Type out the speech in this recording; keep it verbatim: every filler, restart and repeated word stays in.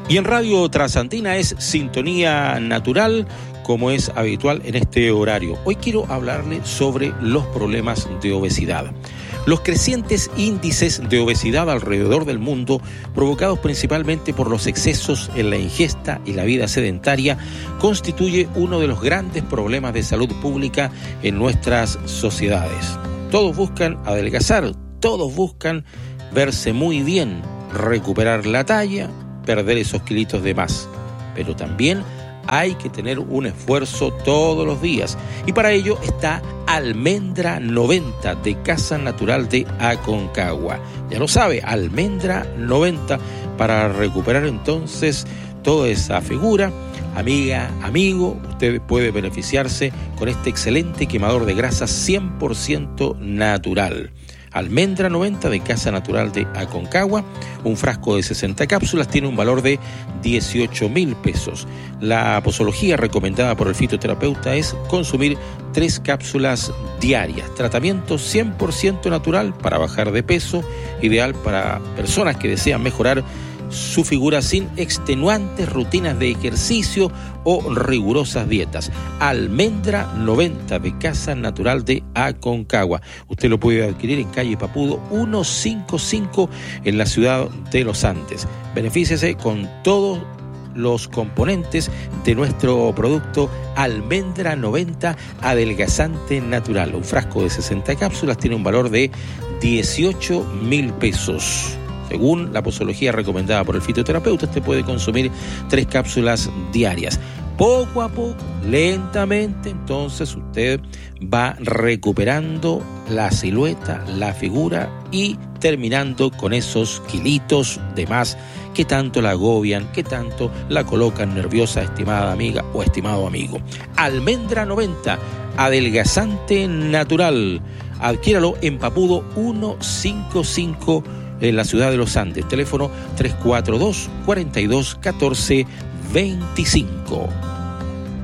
Y en Radio Trasandina es Sintonía Natural, como es habitual en este horario. Hoy quiero hablarle sobre los problemas de obesidad. Los crecientes índices de obesidad alrededor del mundo, provocados principalmente por los excesos en la ingesta y la vida sedentaria, constituye uno de los grandes problemas de salud pública en nuestras sociedades. Todos buscan adelgazar, todos buscan verse muy bien, recuperar la talla, perder esos kilitos de más. Pero también hay que tener un esfuerzo todos los días. Y para ello está Almendra noventa de Casa Natural de Aconcagua. Ya lo sabe, Almendra noventa, para recuperar entonces toda esa figura. Amiga, amigo, usted puede beneficiarse con este excelente quemador de grasa cien por ciento natural. Almendra noventa de Casa Natural de Aconcagua, un frasco de sesenta cápsulas, tiene un valor de dieciocho mil pesos. La posología recomendada por el fitoterapeuta es consumir tres cápsulas diarias. Tratamiento cien por ciento natural para bajar de peso, ideal para personas que desean mejorar su figura sin extenuantes rutinas de ejercicio o rigurosas dietas. Almendra noventa de Casa Natural de Aconcagua. Usted lo puede adquirir en calle Papudo ciento cincuenta y cinco en la ciudad de Los Andes. Benefíciese con todos los componentes de nuestro producto Almendra noventa adelgazante natural. Un frasco de sesenta cápsulas tiene un valor de dieciocho mil pesos. Según la posología recomendada por el fitoterapeuta, usted puede consumir tres cápsulas diarias. Poco a poco, lentamente, entonces usted va recuperando la silueta, la figura y terminando con esos kilitos de más que tanto la agobian, que tanto la colocan nerviosa, estimada amiga o estimado amigo. Almendra noventa, adelgazante natural. Adquiéralo en Papudo ciento cincuenta y cinco en la ciudad de Los Andes. Teléfono tres cuatro dos, cuatro dos uno cuatro, dos cinco.